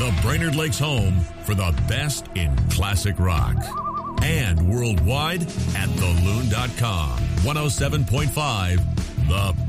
the Brainerd Lakes home for the best in classic rock. And worldwide at theloon.com. 107.5 The